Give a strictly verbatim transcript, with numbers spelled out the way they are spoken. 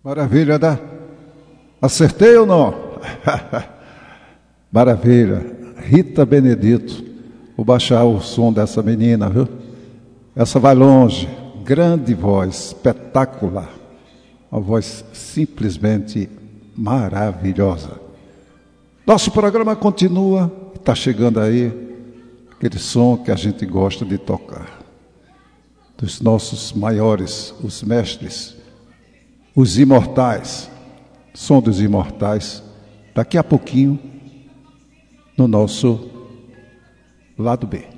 Maravilha, né? Acertei ou não? Maravilha. Rita Benedito. Vou baixar o som dessa menina, viu? Essa vai longe. Grande voz, espetacular. Uma voz simplesmente maravilhosa. Nosso programa continua. Está chegando aí aquele som que a gente gosta de tocar. Dos nossos maiores, os mestres, os imortais. Som dos imortais. Daqui a pouquinho, no nosso lado B.